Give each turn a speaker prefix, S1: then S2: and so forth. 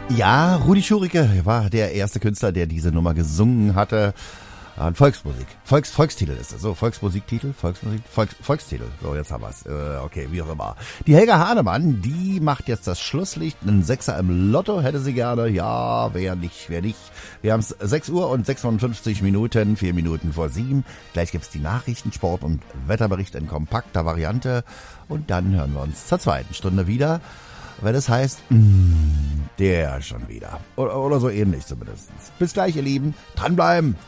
S1: Ja, Rudi Schurike war der erste Künstler, der diese Nummer gesungen hatte. Volksmusik. Volkstitel ist es. So, Volksmusiktitel? Volkstitel. So, jetzt haben wir's. Okay, wie auch immer. Die Helga Hahnemann, die macht jetzt das Schlusslicht. Einen Sechser im Lotto hätte sie gerne. Ja, wer nicht. Wir haben es 6 Uhr und 56 Minuten, 4 Minuten vor 7. Gleich gibt's die Nachrichten, Sport und Wetterbericht in kompakter Variante. Und dann hören wir uns zur zweiten Stunde wieder, wenn es heißt, der schon wieder. Oder so ähnlich zumindest. Bis gleich, ihr Lieben. Dranbleiben.